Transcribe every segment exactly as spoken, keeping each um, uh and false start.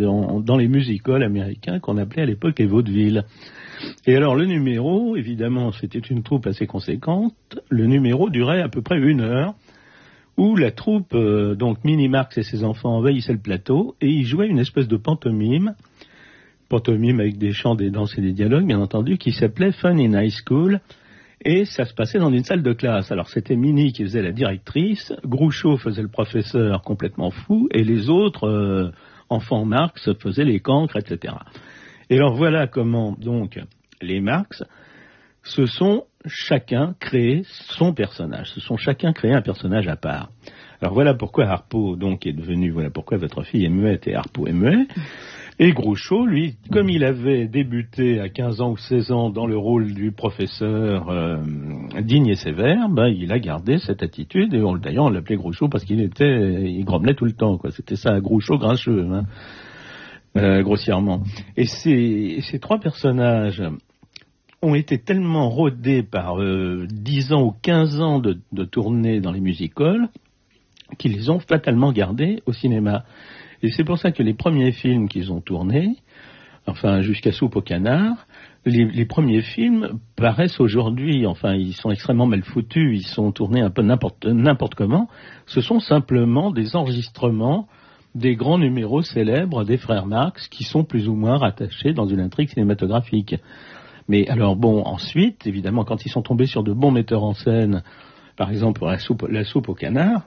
dans, dans les music-halls américains qu'on appelait à l'époque les vaudevilles. Et alors le numéro, évidemment, c'était une troupe assez conséquente. Le numéro durait à peu près une heure, où la troupe, euh, donc Minimax et ses enfants, envahissaient le plateau et ils jouaient une espèce de pantomime, pantomime avec des chants, des danses et des dialogues, bien entendu, qui s'appelait Fun in High School. Et ça se passait dans une salle de classe. Alors c'était Minnie qui faisait la directrice, Groucho faisait le professeur complètement fou, et les autres euh, enfants Marx faisaient les cancres, et cetera. Et alors voilà comment donc les Marx se sont chacun créé son personnage, se sont chacun créé un personnage à part. Alors voilà pourquoi Harpo donc est devenu, voilà pourquoi votre fille est muette et Harpo est muet. Et Groucho, lui, comme il avait débuté à quinze ans ou seize ans dans le rôle du professeur euh, digne et sévère, ben, il a gardé cette attitude, et on, d'ailleurs on l'appelait Groucho parce qu'il était, il grommelait tout le temps, quoi. C'était ça, Groucho grincheux, hein, euh, grossièrement. Et ces, ces trois personnages ont été tellement rodés par euh, dix ans ou quinze ans de, de tournée dans les music-halls qu'ils les ont fatalement gardés au cinéma. Et c'est pour ça que les premiers films qu'ils ont tournés, enfin jusqu'à Soupe au canard, les, les premiers films paraissent aujourd'hui, enfin ils sont extrêmement mal foutus, ils sont tournés un peu n'importe, n'importe comment, ce sont simplement des enregistrements des grands numéros célèbres des frères Marx qui sont plus ou moins rattachés dans une intrigue cinématographique. Mais alors bon, ensuite, évidemment, quand ils sont tombés sur de bons metteurs en scène, par exemple pour la soupe, la soupe au canard,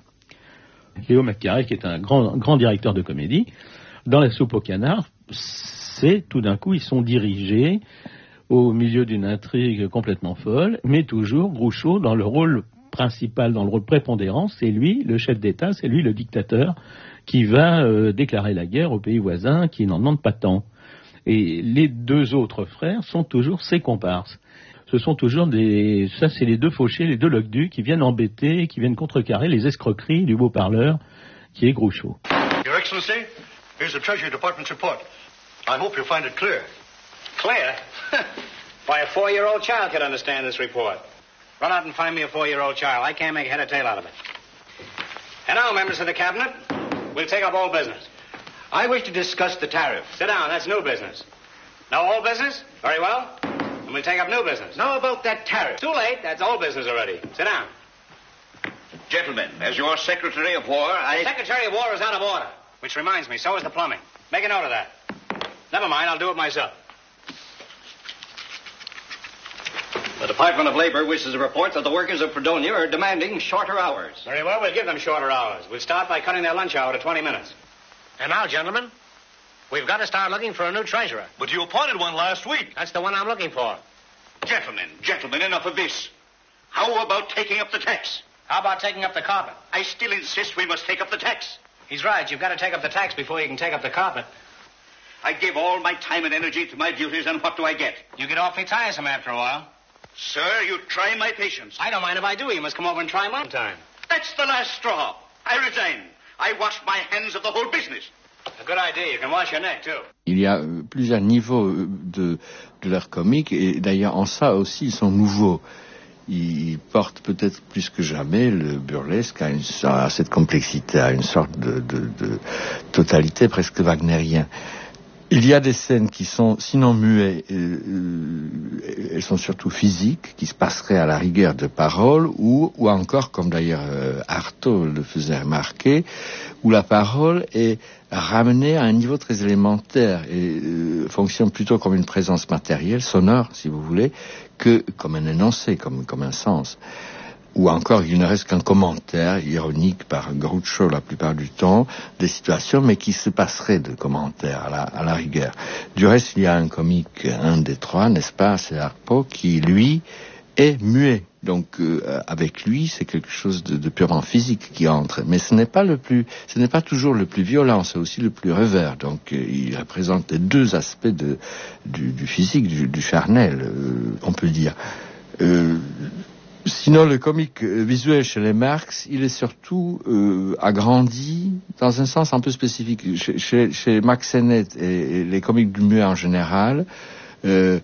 Léo McCarey, qui est un grand, grand directeur de comédie, dans la soupe au canard, c'est tout d'un coup, ils sont dirigés au milieu d'une intrigue complètement folle, mais toujours Groucho dans le rôle principal, dans le rôle prépondérant, c'est lui, le chef d'État, c'est lui le dictateur, qui va euh, déclarer la guerre aux pays voisins qui n'en demandent pas tant. Et les deux autres frères sont toujours ses comparses. Ce sont toujours des... Ça, c'est les deux fauchés, les deux loques-du qui viennent embêter, qui viennent contrecarrer les escroqueries du beau parleur qui est Groucho. Your Excellency, here's the Treasury Department's report. I hope you'll find it clear. Clear? Why, a four-year-old child could understand this report. Run out and find me a four-year-old child. I can't make a head or tail out of it. And now, members of the Cabinet, we'll take up old business. I wish to discuss the tariff. Sit down, that's new business. No old business? Very well. And we'll take up new business. Now about that tariff. Too late, that's old business already. Sit down. Gentlemen, as your Secretary of War, I... The Secretary of War is out of order. Which reminds me, so is the plumbing. Make a note of that. Never mind, I'll do it myself. The Department of Labor wishes to report that the workers of Fredonia are demanding shorter hours. Very well, we'll give them shorter hours. We'll start by cutting their lunch hour to twenty minutes. And now, gentlemen, we've got to start looking for a new treasurer. But you appointed one last week. That's the one I'm looking for. Gentlemen, gentlemen, enough of this. How about taking up the tax? How about taking up the carpet? I still insist we must take up the tax. He's right. You've got to take up the tax before you can take up the carpet. I give all my time and energy to my duties, and what do I get? You get awfully tiresome after a while. Sir, you try my patience. I don't mind if I do. You must come over and try mine time. That's the last straw. I resign. I wash my hands of the whole business. A good idea. You can wash your neck, too. Il y a euh, plusieurs niveaux de, de leur comique, et d'ailleurs en ça aussi ils sont nouveaux. Ils portent peut-être plus que jamais le burlesque à, une, à cette complexité, à une sorte de, de, de totalité presque wagnérienne. Il y a des scènes qui sont, sinon muets, euh, elles sont surtout physiques, qui se passeraient à la rigueur de paroles, ou, ou encore, comme d'ailleurs euh, Artaud le faisait remarquer, où la parole est ramenée à un niveau très élémentaire et euh, fonctionne plutôt comme une présence matérielle, sonore, si vous voulez, que comme un énoncé, comme, comme un sens. Ou encore, il ne reste qu'un commentaire ironique par Groucho la plupart du temps des situations, mais qui se passerait de commentaires à la, à la rigueur. Du reste, il y a un comique, un des trois, n'est-ce pas, c'est Harpo, qui, lui, est muet. Donc, euh, avec lui, c'est quelque chose de, de purement physique qui entre. Mais ce n'est pas le plus, ce n'est pas toujours le plus violent, c'est aussi le plus revers. Donc, euh, il représente les deux aspects de, du, du physique, du, du charnel, euh, on peut dire. Euh, Sinon, le comique visuel chez les Marx, il est surtout euh, agrandi dans un sens un peu spécifique. Chez, chez, chez Max Sennett et, et les comiques du muet en général, euh,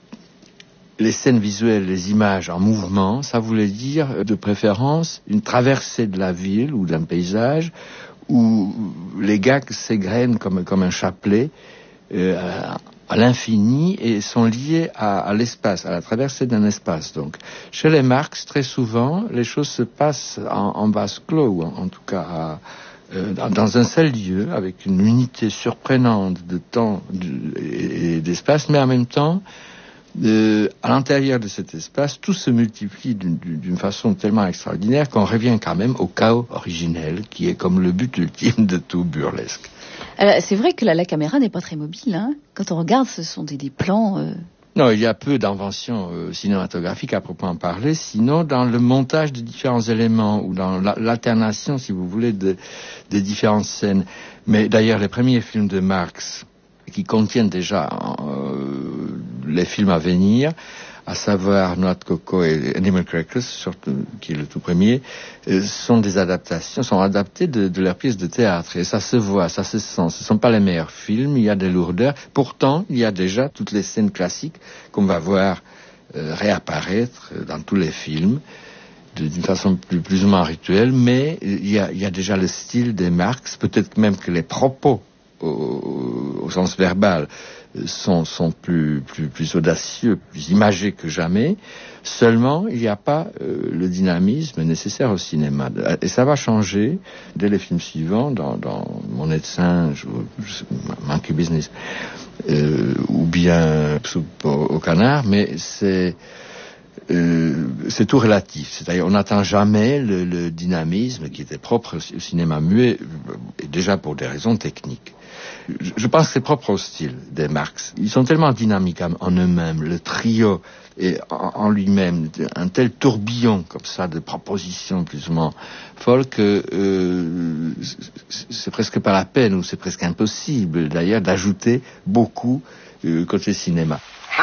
les scènes visuelles, les images en mouvement, ça voulait dire de préférence une traversée de la ville ou d'un paysage où les gags s'égrènent comme, comme un chapelet euh, à, à l'infini et sont liés à, à l'espace, à la traversée d'un espace. Donc, chez les Marx, très souvent, les choses se passent en, en vase clos, ou en, en tout cas à, euh, dans, dans un seul lieu, avec une unité surprenante de temps de, et, et d'espace, mais en même temps, Euh, à l'intérieur de cet espace, tout se multiplie d'une, d'une façon tellement extraordinaire qu'on revient quand même au chaos originel, qui est comme le but ultime de tout burlesque. Alors, c'est vrai que la, la caméra n'est pas très mobile, hein. Quand on regarde, ce sont des, des plans... Euh... Non, il y a peu d'inventions euh, cinématographiques à proprement parler, sinon dans le montage de différents éléments, ou dans la, l'alternation, si vous voulez, de, des différentes scènes. Mais d'ailleurs, les premiers films de Marx, qui contiennent déjà euh, les films à venir, à savoir Noix de Coco et Animal Crackers, surtout, qui est le tout premier, euh, sont des adaptations, sont adaptés de, de leurs pièces de théâtre. Et ça se voit, ça se sent. Ce ne sont pas les meilleurs films, il y a des lourdeurs. Pourtant, il y a déjà toutes les scènes classiques qu'on va voir euh, réapparaître dans tous les films, de, d'une façon plus, plus ou moins rituelle, mais il y a, il y a déjà le style des Marx, peut-être même que les propos Au, au sens verbal sont, sont plus, plus, plus audacieux, plus imagés que jamais. Seulement, il n'y a pas euh, le dynamisme nécessaire au cinéma. Et ça va changer dès les films suivants, dans, dans Monnaie de singe, ou Monkey Business, euh, ou bien Soupe au, au canard, mais c'est... Euh, c'est tout relatif. C'est-à-dire, on n'atteint jamais le, le dynamisme qui était propre au cinéma muet, et déjà pour des raisons techniques. Je, je pense que c'est propre au style des Marx. Ils sont tellement dynamiques en, en eux-mêmes. Le trio est en, en lui-même un tel tourbillon comme ça de propositions plus ou moins folles que euh, c'est presque pas la peine, ou c'est presque impossible d'ailleurs d'ajouter beaucoup euh, côté cinéma.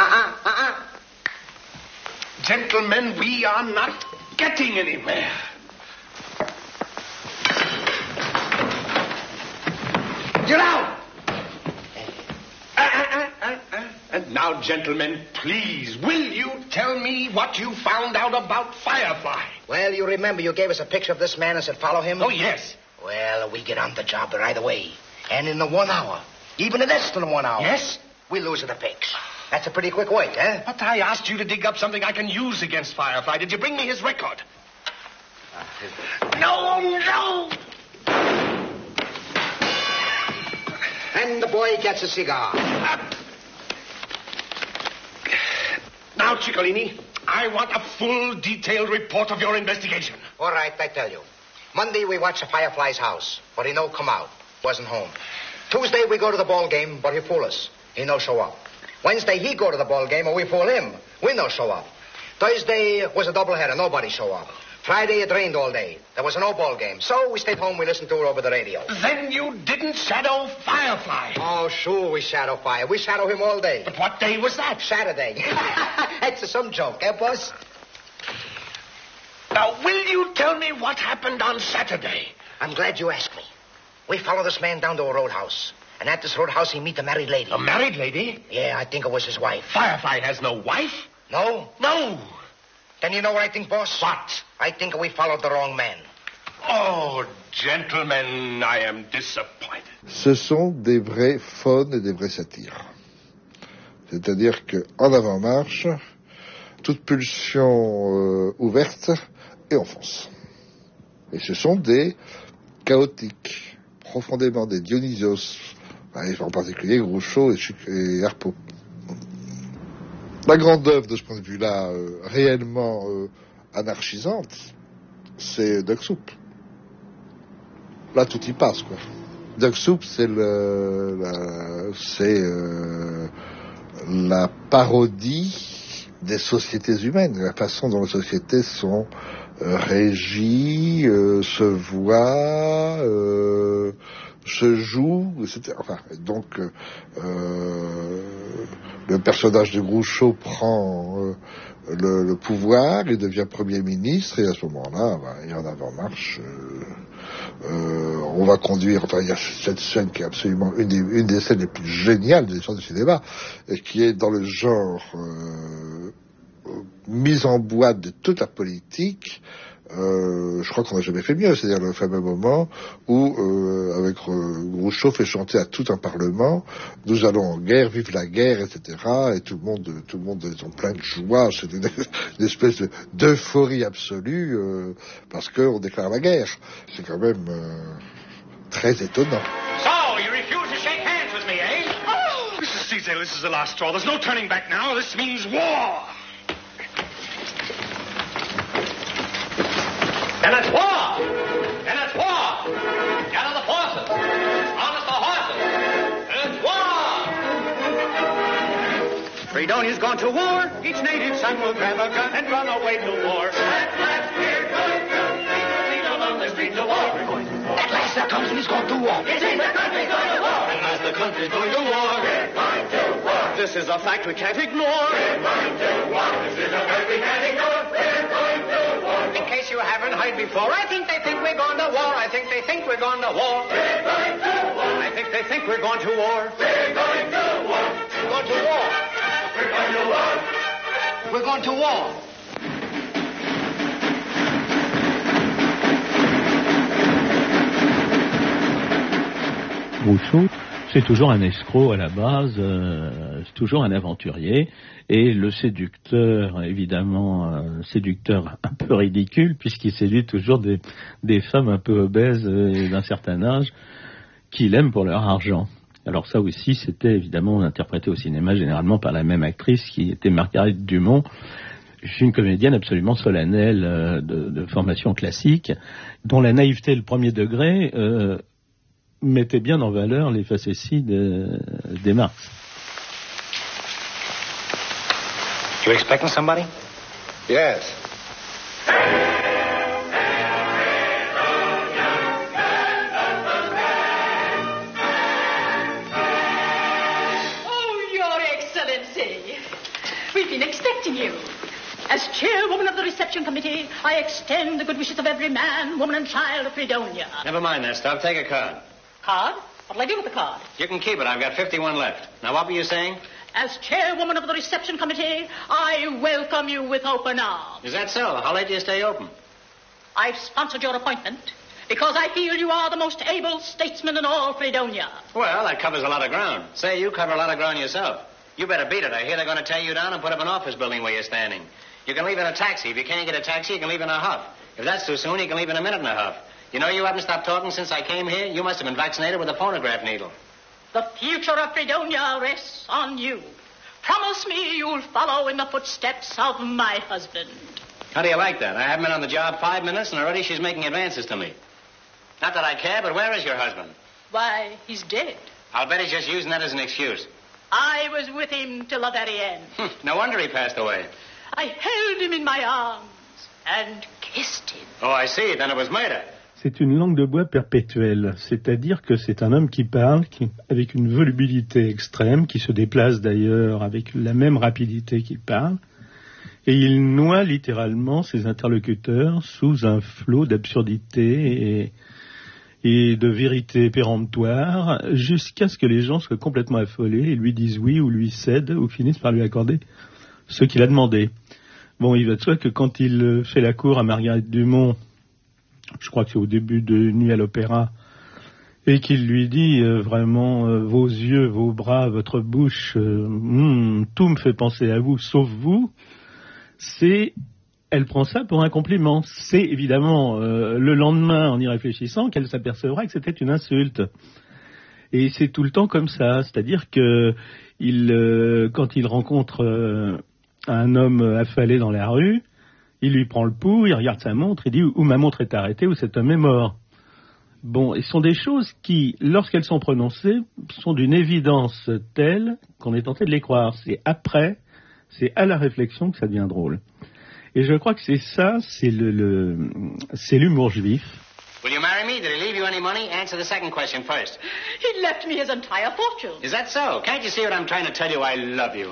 Gentlemen, we are not getting anywhere. Get out! Uh, uh, uh, uh. And now, gentlemen, please, will you tell me what you found out about Firefly? Well, you remember you gave us a picture of this man and said follow him? Oh, yes. Well, we get on the job right away. And in the one hour, even in less than one hour... Yes? We lose the pics. That's a pretty quick work, eh? But I asked you to dig up something I can use against Firefly. Did you bring me his record? No, no! And the boy gets a cigar. Uh, now, Ciccolini, I want a full, detailed report of your investigation. All right, I tell you. Monday, we watch the Firefly's house, but he no come out. Wasn't home. Tuesday, we go to the ball game, but he fool us. He no show up. Wednesday, he go to the ball game, and we fool him. We no show up. Thursday was a doubleheader. Nobody show up. Friday, it rained all day. There was no ball game. So we stayed home. We listened to her over the radio. Then you didn't shadow Firefly. Oh, sure, we shadow Fire. We shadow him all day. But what day was that? Saturday. That's some joke, eh, boss? Now, will you tell me what happened on Saturday? I'm glad you asked me. We followed this man down to a roadhouse. And at this roadhouse, he meet a married lady. A married lady? Yeah, I think it was his wife. Firefly has no wife? No? No. Then you know what I think, boss? What? I think we followed the wrong man. Oh, gentlemen, I am disappointed. Ce sont des vrais faunes et des vrais satires. C'est-à-dire qu'en avant-marche, toute pulsion euh, ouverte et on fonce. Et ce sont des chaotiques, profondément des Dionysos, en particulier Groucho et, et Harpo. La grande œuvre de ce point de vue-là, euh, réellement euh, anarchisante, c'est Duck Soup. Là, tout y passe, quoi. Duck Soup, c'est le, la, c'est euh, la parodie des sociétés humaines, la façon dont les sociétés sont euh, régies, euh, se voient, euh, se jouent, et cetera. Enfin, donc, euh, le personnage de Groucho prend euh, le, le pouvoir, il devient Premier ministre, et à ce moment-là, bah, il y en a en marche. Euh, euh, on va conduire, enfin, il y a cette scène qui est absolument une des, une des scènes les plus géniales de l'histoire du cinéma, et qui est dans le genre euh, mise en boîte de toute la politique. Euh, je crois qu'on n'a jamais fait mieux, c'est-à-dire le fameux moment où, euh, avec euh, Groucho fait chanter à tout un parlement, nous allons en guerre, vive la guerre, et cetera. Et tout le monde, tout le monde est en pleine joie, c'est une, une espèce de, d'euphorie absolue, euh, parce qu'on déclare la guerre. C'est quand même euh, très étonnant. So, you refuse to shake hands with me, eh? Oh! Missus Teasdale, this is the last straw. There's no turning back now. This means war. And it's war! And it's war! Gather the forces! Harness the horses! And it's war! Fredonia's gone to war. Each native son will grab a gun and run away to war. At last we're going to lead along the streets of war. At last our country's gone to war. It seems the country's going to war. At last the country's going to war. We're going to war. This is a fact we can't ignore. We're going to war. This is a fact we can't ignore. We're going to war. In case you haven't heard before, I think they think we're going to war. I think they think we're going to war. We're going to war. I think they think we're going to war. We're going to war. We're going to war. We're going to war. We're going to war. Groucho, c'est toujours un escroc à la base, euh, c'est toujours un aventurier, et le séducteur, évidemment, euh, séducteur un peu ridicule, puisqu'il séduit toujours des, des femmes un peu obèses et d'un certain âge, qu'il aime pour leur argent. Alors ça aussi, c'était évidemment interprété au cinéma généralement par la même actrice qui était Margaret Dumont, une comédienne absolument solennelle euh, de, de formation classique, dont la naïveté et le premier degré euh, mettait bien en valeur les facéties de, des Marx. You expecting somebody? Yes. Oh, Your Excellency, we've been expecting you. As chairwoman of the reception committee, I extend the good wishes of every man, woman, and child of Fredonia. Never mind that stuff. Take a card. Card? What'll I do with the card? You can keep it. I've got fifty-one left. Now, what were you saying? As chairwoman of the reception committee, I welcome you with open arms. Is that so? How late do you stay open? I've sponsored your appointment because I feel you are the most able statesman in all Fredonia. Well, that covers a lot of ground. Say, you cover a lot of ground yourself. You better beat it. I hear they're going to tear you down and put up an office building where you're standing. You can leave in a taxi. If you can't get a taxi, you can leave in a huff. If that's too soon, you can leave in a minute and a huff. You know, you haven't stopped talking since I came here. You must have been vaccinated with a phonograph needle. The future of Fredonia rests on you. Promise me you'll follow in the footsteps of my husband. How do you like that? I haven't been on the job five minutes, and already she's making advances to me. Not that I care, but where is your husband? Why, he's dead. I'll bet he's just using that as an excuse. I was with him till the very end. No wonder he passed away. I held him in my arms and kissed him. Oh, I see. Then it was murder. C'est une langue de bois perpétuelle, c'est-à-dire que c'est un homme qui parle qui, avec une volubilité extrême, qui se déplace d'ailleurs avec la même rapidité qu'il parle, et il noie littéralement ses interlocuteurs sous un flot d'absurdité et, et de vérité péremptoire, jusqu'à ce que les gens soient complètement affolés et lui disent oui ou lui cèdent ou finissent par lui accorder ce qu'il a demandé. Bon, il va de soi que quand il fait la cour à Margaret Dumont, je crois que c'est au début de Nuit à l'Opéra, et qu'il lui dit euh, vraiment euh, vos yeux, vos bras, votre bouche, euh, mm, tout me fait penser à vous, sauf vous, c'est, elle prend ça pour un compliment. C'est évidemment euh, le lendemain, en y réfléchissant, qu'elle s'apercevra que c'était une insulte. Et c'est tout le temps comme ça, c'est-à-dire que il, euh, quand il rencontre euh, un homme affalé dans la rue, il lui prend le pouls, il regarde sa montre, il dit « où ma montre est arrêtée, où cet homme est mort ». Bon, ce sont des choses qui, lorsqu'elles sont prononcées, sont d'une évidence telle qu'on est tenté de les croire. C'est après, c'est à la réflexion que ça devient drôle. Et je crois que c'est ça, c'est le, le c'est l'humour juif. Will you marry me? Did he leave you any money? Answer the second question first. He left me his entire fortune. Is that so? Can't you see what I'm trying to tell you? I love you.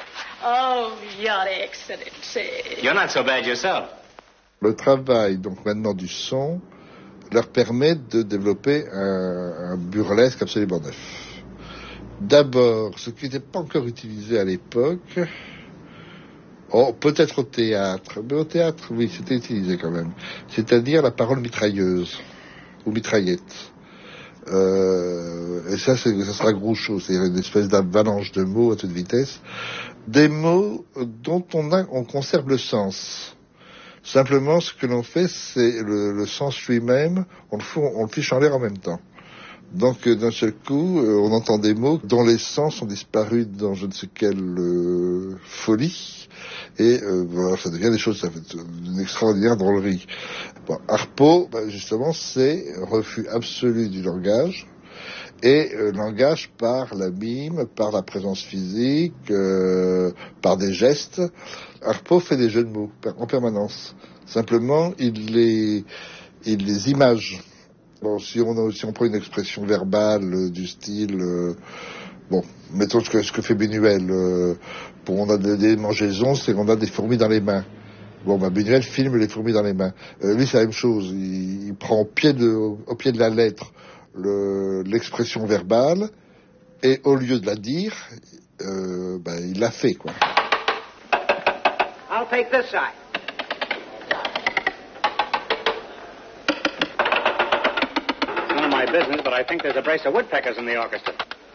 Oh, Your Excellency. You're not so bad yourself. Le travail, donc maintenant du son, leur permet de développer un, un burlesque absolument neuf. D'abord, ce qui n'était pas encore utilisé à l'époque, Oh, peut-être au théâtre, mais au théâtre, oui, c'était utilisé quand même. C'est-à-dire la parole mitrailleuse, ou mitraillette. Euh, et ça, c'est, ça sera Groucho, c'est une espèce d'avalanche de mots à toute vitesse. Des mots dont on, a, on conserve le sens. Simplement, ce que l'on fait, c'est le, le sens lui-même, on le, fout, on le fiche en l'air en même temps. Donc, d'un seul coup, euh, on entend des mots dont les sens ont disparu dans je ne sais quelle euh, folie. Et euh, voilà, ça devient des choses, ça fait une extraordinaire drôlerie. Bon, Harpo, ben, justement, c'est refus absolu du langage. Et euh, langage par la mime, par la présence physique, euh, par des gestes. Harpo fait des jeux de mots en permanence. Simplement, il les, il les image. Bon, si on, si on prend une expression verbale euh, du style, euh, bon, mettons ce que, ce que fait Buñuel, euh, pour on a des, des mangeaisons, c'est qu'on a des fourmis dans les mains. Bon, bah, Buñuel filme les fourmis dans les mains. Euh, lui, c'est la même chose. Il, il prend au pied de, au, au pied de la lettre le, l'expression verbale, et au lieu de la dire, euh, bah, il l'a fait, quoi. I'll take this side. My business, but I think there's a brace of woodpeckers in the orchestra.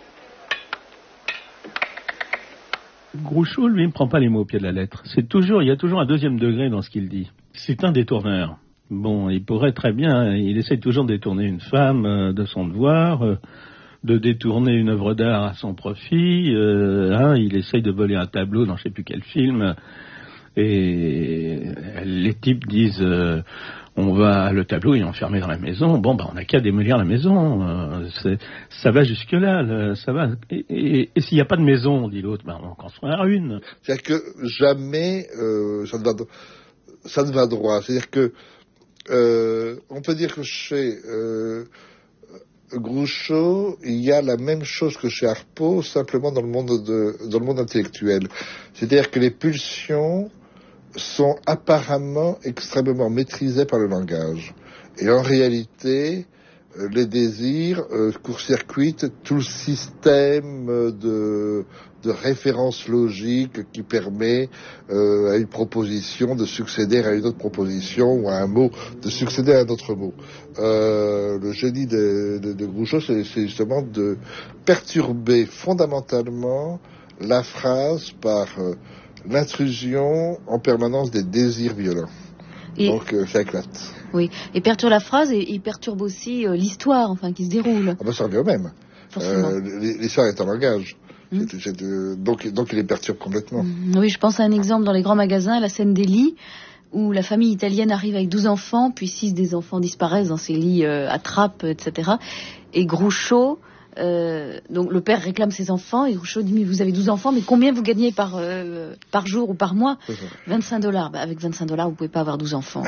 Groucho, lui, ne prend pas les mots au pied de la lettre. C'est toujours, il y a toujours un deuxième degré dans ce qu'il dit. C'est un détourneur. Bon, il pourrait très bien, il essaie toujours de détourner une femme euh, de son devoir, euh, de détourner une œuvre d'art à son profit. Euh, hein, il essaye de voler un tableau dans je ne sais plus quel film. Et les types disent... Euh, on va, le tableau est enfermé dans la maison, bon, bah, on n'a qu'à démolir la maison, euh, c'est, ça va jusque-là, le, ça va. Et, et, et s'il n'y a pas de maison, dit l'autre, bah, on en construira une. C'est-à-dire que jamais, euh, ça ne va, ça ne va droit. C'est-à-dire que, euh, on peut dire que chez, euh, Groucho, il y a la même chose que chez Harpo, simplement dans le monde de, dans le monde intellectuel. C'est-à-dire que les pulsions sont apparemment extrêmement maîtrisés par le langage. Et en réalité, euh, les désirs euh, court-circuitent tout le système de, de référence logique qui permet euh, à une proposition de succéder à une autre proposition, ou à un mot de succéder à un autre mot. Euh, le génie de, de, de Groucho, c'est, c'est justement de perturber fondamentalement la phrase par... Euh, l'intrusion en permanence des désirs violents. Et donc euh, ça éclate. Oui, et perturbe la phrase et il perturbe aussi euh, l'histoire, enfin, qui se déroule. Ah ben ça revient au même. Euh, l'histoire est un langage. Mmh. C'est, c'est, euh, donc, donc il les perturbe complètement. Mmh. Oui, je pense à un exemple dans les grands magasins, la scène des lits, où la famille italienne arrive avec douze enfants, puis six des enfants disparaissent dans ces lits euh, à trappe, et cetera. Et Groucho... Euh, donc le père réclame ses enfants et Groucho dit mais vous avez douze enfants, mais combien vous gagnez par, euh, par jour ou par mois? vingt-cinq dollars. Bah, avec vingt-cinq dollars vous pouvez pas avoir douze enfants.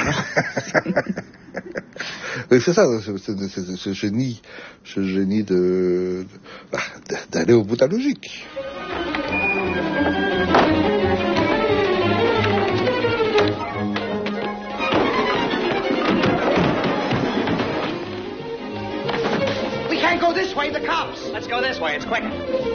Oui, c'est ça, c'est, c'est, c'est, ce génie, ce génie de, bah, d'aller au bout de la logique. Go this way, the cops. Let's go this way, it's quicker.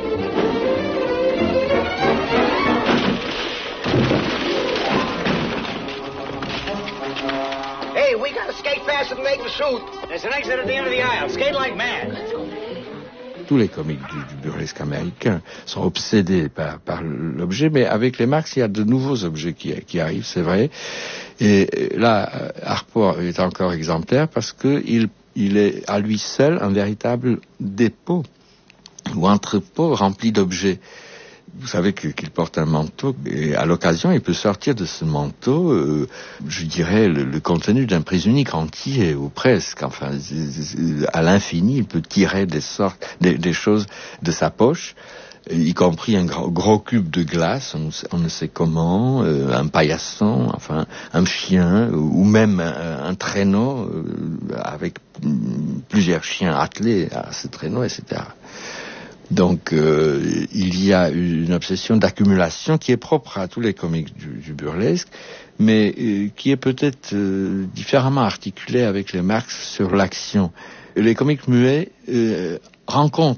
Hey, we gotta skate faster than they can shoot. There's an exit at the end of the aisle. Skate like mad. Tous les comiques du, du burlesque américain sont obsédés par, par l'objet, mais avec les Marx, il y a de nouveaux objets qui, qui arrivent, c'est vrai. Et là, Harpo est encore exemplaire parce que il Il est à lui seul un véritable dépôt ou entrepôt rempli d'objets. Vous savez que, qu'il porte un manteau et à l'occasion, il peut sortir de ce manteau, euh, je dirais, le, le contenu d'un prisonnier entier ou presque. Enfin, à l'infini, il peut tirer des sortes, des, des choses de sa poche, y compris un gros, gros cube de glace, on, on ne sait comment, euh, un paillasson, enfin un chien, ou même un, un traîneau euh, avec plusieurs chiens attelés à ce traîneau, et cetera. Donc euh, il y a une obsession d'accumulation qui est propre à tous les comiques du, du burlesque, mais euh, qui est peut-être euh, différemment articulée avec les Marx sur l'action. Les comiques muets euh, rencontrent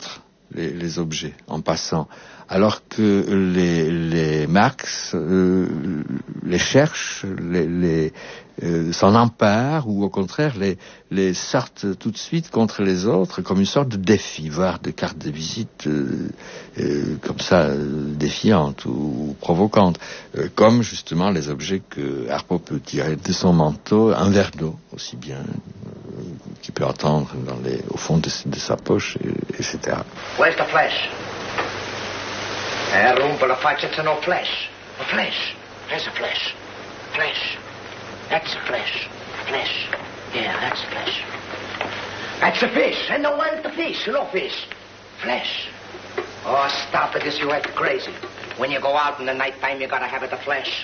les, les objets en passant, alors que les, les Marx euh, les cherchent, les, les euh, s'en emparent, ou au contraire les, les sortent tout de suite contre les autres comme une sorte de défi, voire de carte de visite euh, euh, comme ça euh, défiante ou, ou provocante, euh, comme justement les objets que Harpo peut tirer de son manteau, un verre d'eau aussi bien, euh, qu'il peut entendre dans les, au fond de, de sa poche, et, etc. Where's the flesh? Uh, room for the facts, it's no flesh. A flesh. There's a flesh. Flesh. That's a flesh. Flesh. Yeah, that's flesh. That's a fish. And no, where's the fish? No fish. Flesh. Oh, stop it, this you act crazy. When you go out in the night time, you gotta have it the flesh.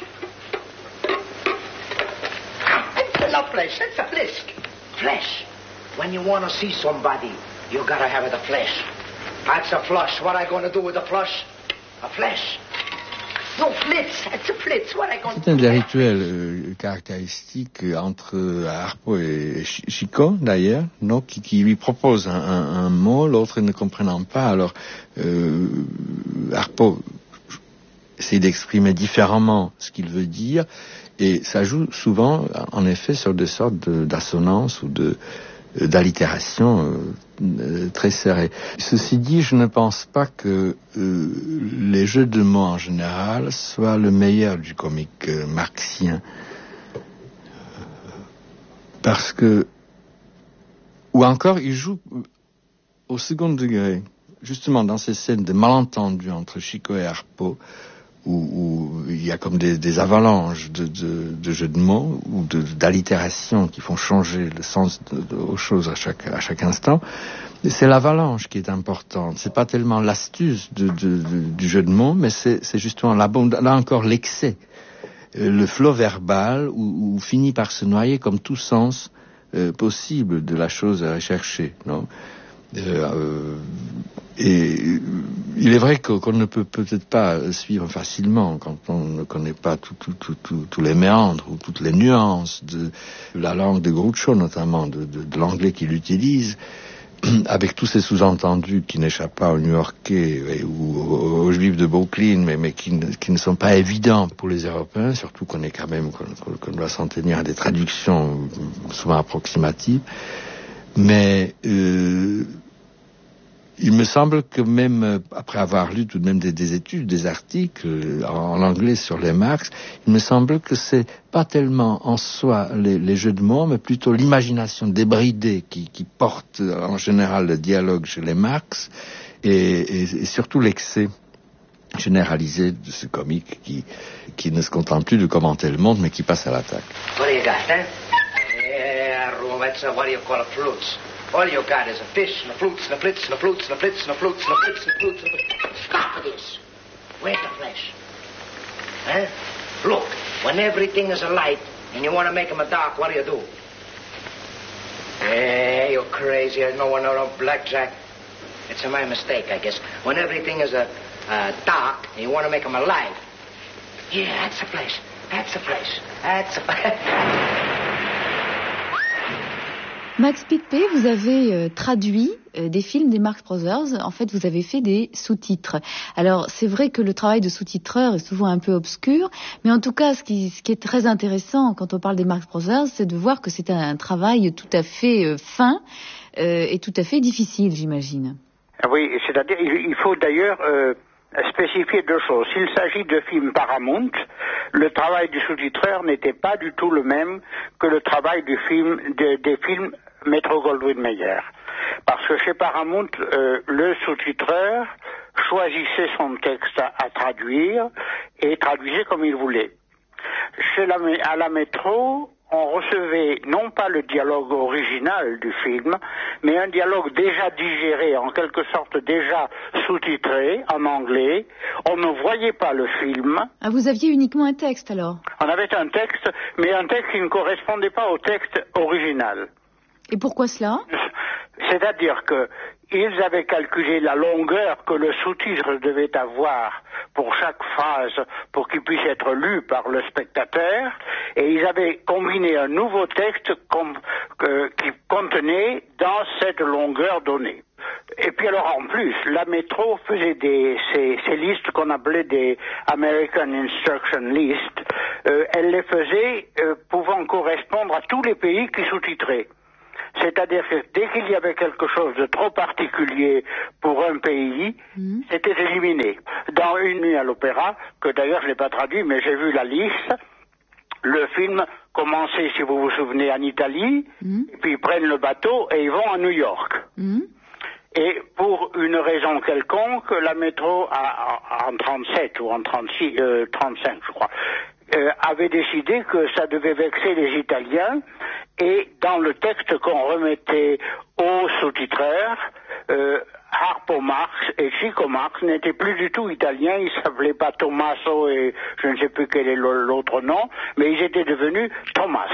That's no flesh. That's a flesh. Flesh. When you want to see somebody, you gotta have it a flesh. That's a flush. What I gonna do with a flush? A flesh. No flits. That's a flits. What I gonna do? C'est un des rituels euh, caractéristiques entre Harpo et Chico, d'ailleurs, non, qui, qui lui propose un, un, un mot, l'autre ne comprenant pas. Alors, euh, Harpo essaie d'exprimer différemment ce qu'il veut dire, et ça joue souvent, en effet, sur des sortes de, d'assonances ou de d'allitération euh, très serrée. Ceci dit, je ne pense pas que euh, les jeux de mots en général soient le meilleur du comique euh, marxien, parce que, ou encore, il joue au second degré, justement dans ces scènes de malentendus entre Chico et Harpo, où, où il y a comme des, des avalanches de, de, de jeux de mots ou de, d'allitérations qui font changer le sens de, de, aux choses à chaque, à chaque instant. Et c'est l'avalanche qui est importante. C'est pas tellement l'astuce de, de, de, du jeu de mots, mais c'est, c'est justement l'abondance, là encore l'excès, euh, le flot verbal où, où finit par se noyer comme tout sens euh, possible de la chose à rechercher, non? Euh, et il est vrai qu'on ne peut peut-être pas suivre facilement quand on ne connaît pas tous tout, tout, tout, tout les méandres ou toutes les nuances de la langue de Groucho, notamment de, de, de l'anglais qu'il utilise, avec tous ces sous-entendus qui n'échappent pas aux New-Yorkais ou aux, aux Juifs de Brooklyn, mais, mais qui, ne, qui ne sont pas évidents pour les Européens, surtout qu'on est quand même qu'on, qu'on doit s'en tenir à des traductions souvent approximatives. Mais euh, il me semble que même après avoir lu tout de même des, des études, des articles en, en anglais sur les Marx, il me semble que c'est pas tellement en soi les, les jeux de mots, mais plutôt l'imagination débridée qui, qui porte en général le dialogue chez les Marx, et, et, et surtout l'excès généralisé de ce comique qui, qui ne se contente plus de commenter le monde, mais qui passe à l'attaque. What do you got, huh? Yeah, that's uh, what do you call it, flutes. All you got is a fish and a flutes and a flits and a flutes and a flits and a flutes and a flits and a flutes and a flutes. Stop this. Where's the flesh? Huh? Look, when everything is a light and you want to make them a dark, what do you do? Hey, you're crazy. I know one no blackjack. It's a my mistake, I guess. When everything is a uh, dark and you want to make them alive. Yeah, that's a flesh. That's a flesh. That's a flesh. Max Picpé, vous avez euh, traduit euh, des films des Marx Brothers. En fait, vous avez fait des sous-titres. Alors, c'est vrai que le travail de sous-titreur est souvent un peu obscur, mais en tout cas, ce qui, ce qui est très intéressant quand on parle des Marx Brothers, c'est de voir que c'est un, un travail tout à fait euh, fin euh, et tout à fait difficile, j'imagine. Oui, c'est-à-dire, il faut d'ailleurs euh, spécifier deux choses. S'il s'agit de films Paramount, le travail du sous-titreur n'était pas du tout le même que le travail du film, de, des films Metro-Goldwyn-Mayer. Parce que chez Paramount, euh, le sous-titreur choisissait son texte à, à traduire et traduisait comme il voulait. Chez la, à la Métro, on recevait non pas le dialogue original du film, mais un dialogue déjà digéré, en quelque sorte déjà sous-titré en anglais. On ne voyait pas le film. Ah, vous aviez uniquement un texte alors? On avait un texte, mais un texte qui ne correspondait pas au texte original. Et pourquoi cela? C'est-à-dire que ils avaient calculé la longueur que le sous-titre devait avoir pour chaque phrase pour qu'il puisse être lu par le spectateur, et ils avaient combiné un nouveau texte com- que, qui contenait dans cette longueur donnée. Et puis alors en plus, la métro faisait des, ces, ces listes qu'on appelait des American Instruction List. Euh, elle les faisait euh, pouvant correspondre à tous les pays qui sous-titraient. C'est-à-dire que dès qu'il y avait quelque chose de trop particulier pour un pays, mmh. c'était éliminé. Dans Une nuit à l'opéra, que d'ailleurs je n'ai pas traduit, mais j'ai vu la liste, le film commençait, si vous vous souvenez, en Italie, mmh. et puis ils prennent le bateau et ils vont à New York. Mmh. Et pour une raison quelconque, la métro, a, en trente-sept ou en trente-six, euh, trente-cinq je crois, euh, avait décidé que ça devait vexer les Italiens. Et dans le texte qu'on remettait aux sous-titreurs, euh, Harpo Marx et Chico Marx n'étaient plus du tout italiens, ils s'appelaient pas Tommaso et je ne sais plus quel est l'autre nom, mais ils étaient devenus Thomas.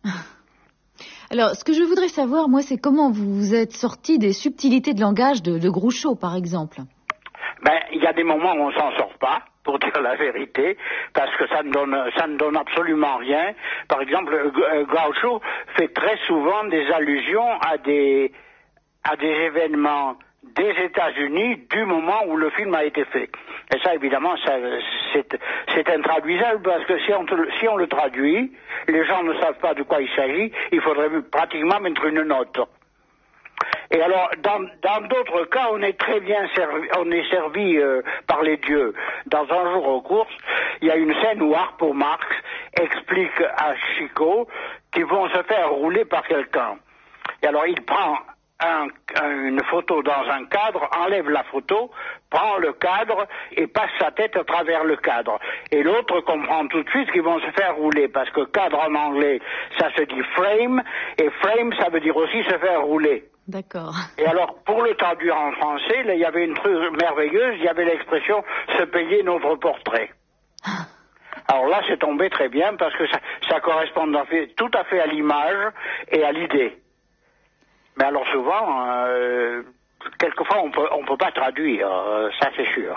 Alors, ce que je voudrais savoir, moi, c'est comment vous vous êtes sorti des subtilités de langage de, de Groucho, par exemple. Ben, il y a des moments où on s'en sort pas, pour dire la vérité, parce que ça ne donne, ça ne donne absolument rien. Par exemple, Groucho fait très souvent des allusions à des, à des événements des États-Unis du moment où le film a été fait. Et ça, évidemment, ça, c'est, c'est intraduisable parce que si on, si on le traduit, les gens ne savent pas de quoi il s'agit, il faudrait pratiquement mettre une note. Et alors, dans, dans d'autres cas, on est très bien servi, on est servi euh, par les dieux. Dans Un jour aux courses, il y a une scène où Harpo Marx explique à Chico qu'ils vont se faire rouler par quelqu'un. Et alors, il prend un, un, une photo dans un cadre, enlève la photo, prend le cadre et passe sa tête à travers le cadre. Et l'autre comprend tout de suite qu'ils vont se faire rouler, parce que cadre en anglais, ça se dit frame, et frame, ça veut dire aussi se faire rouler. D'accord. Et alors, pour le traduire en français, là, il y avait une truc merveilleuse, il y avait l'expression « se payer notre portrait ». Alors là, c'est tombé très bien, parce que ça, ça correspond tout à fait à l'image et à l'idée. Mais alors souvent, euh, quelquefois, on peut, on peut pas traduire, euh, ça c'est sûr.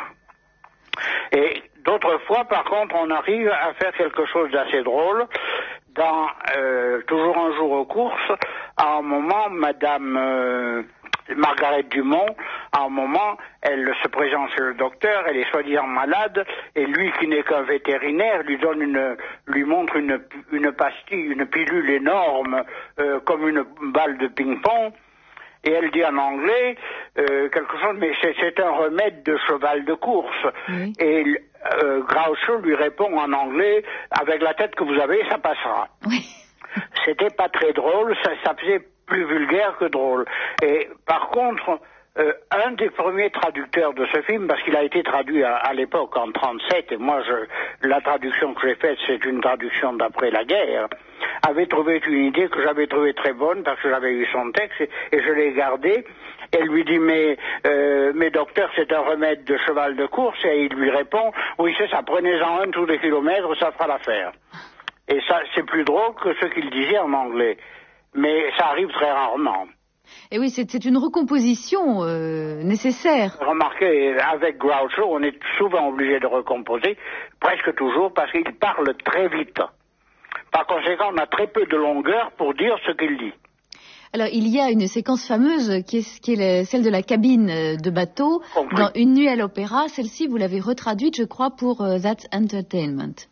Et d'autres fois, par contre, on arrive à faire quelque chose d'assez drôle. Dans euh, Toujours un jour aux courses, à un moment, Madame euh, Margaret Dumont, à un moment, elle se présente chez le docteur, elle est soi-disant malade, et lui, qui n'est qu'un vétérinaire, lui donne une, lui montre une, une pastille, une pilule énorme, euh, comme une balle de ping-pong, et elle dit en anglais euh, quelque chose, mais c'est, c'est un remède de cheval de course. Oui. Et euh, Groucho lui répond en anglais, avec la tête que vous avez, ça passera. Oui. C'était pas très drôle, ça, ça faisait plus vulgaire que drôle. Et par contre, euh, un des premiers traducteurs de ce film, parce qu'il a été traduit à, à l'époque en trente-sept, et moi je, la traduction que j'ai faite, c'est une traduction d'après la guerre, avait trouvé une idée que j'avais trouvée très bonne, parce que j'avais eu son texte, et, et je l'ai gardé. Elle lui dit, mais, euh, mais docteur, c'est un remède de cheval de course, et il lui répond, oui c'est ça, prenez-en un tous les kilomètres, ça fera l'affaire. Et ça, c'est plus drôle que ce qu'il disait en anglais. Mais ça arrive très rarement. Et oui, c'est, c'est une recomposition euh, nécessaire. Remarquez, avec Groucho, on est souvent obligé de recomposer, presque toujours, parce qu'il parle très vite. Par conséquent, on a très peu de longueur pour dire ce qu'il dit. Alors, il y a une séquence fameuse qui est, qui est celle de la cabine de bateau, Compris. Dans Une nuit à l'opéra. Celle-ci, vous l'avez retraduite, je crois, pour uh, That's Entertainment.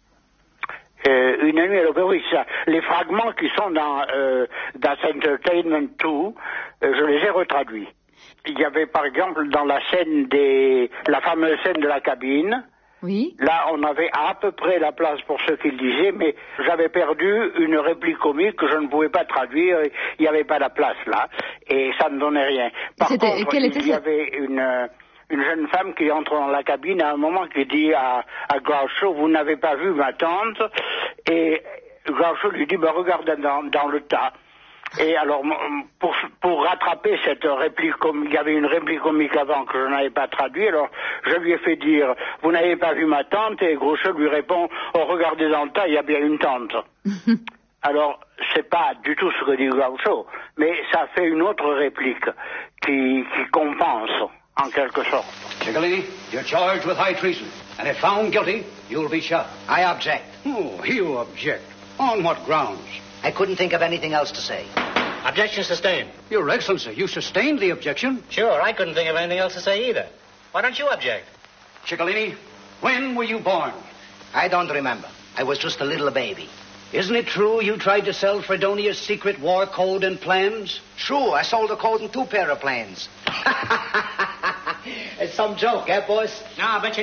Euh, une nuit à l'opéra, oui, ça. Les fragments qui sont dans euh, That's Entertainment deux, euh, je les ai retraduits. Il y avait, par exemple, dans la scène des, la fameuse scène de la cabine. Oui. Là, on avait à peu près la place pour ce qu'il disait, mais j'avais perdu une réplique comique que je ne pouvais pas traduire. Il n'y avait pas la place là, et ça ne donnait rien. Par C'était, contre, quelle il était y avait une, une jeune femme qui entre dans la cabine à un moment qui dit à, à Groucho, vous n'avez pas vu ma tante, et Groucho lui dit, bah, regardez dans, dans le tas. Et alors, pour, pour rattraper cette réplique, comme il y avait une réplique comique avant que je n'avais pas traduit, alors je lui ai fait dire, vous n'avez pas vu ma tante, et Groucho lui répond, oh, regardez dans le tas, il y a bien une tante. Alors, c'est pas du tout ce que dit Groucho, mais ça fait une autre réplique qui, qui compense, en quelque sorte. Chicolini, you're charged with high treason, and if found guilty, you'll be shot. I object. Oh, you object. On what grounds? I couldn't think of anything else to say. Objection sustained. Your Excellency, you sustained the objection. Sure, I couldn't think of anything else to say either. Why don't you object? Ciccolini, when were you born? I don't remember. I was just a little baby. Isn't it true you tried to sell Fredonia's secret war code and plans? True, I sold the code and two pair of plans. It's some joke, eh, boys? No, I bet you